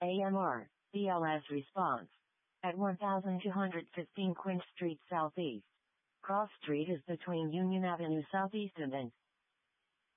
AMR, BLS response. At 1215 Quince Street Southeast. Cross Street is between Union Avenue Southeast and N.